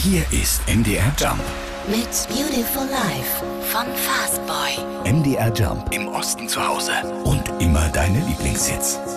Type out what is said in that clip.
Hier ist MDR Jump. Mit Beautiful Life von Fastboy. MDR Jump im Osten zu Hause und immer deine Lieblingshits.